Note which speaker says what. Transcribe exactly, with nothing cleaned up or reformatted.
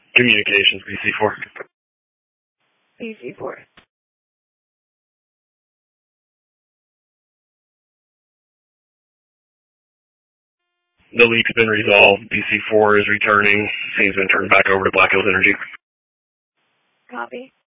Speaker 1: Communications, B C four.
Speaker 2: B C four.
Speaker 1: The leak's been resolved. B C four is returning. Scene's been turned back over to Black Hills Energy.
Speaker 2: Copy.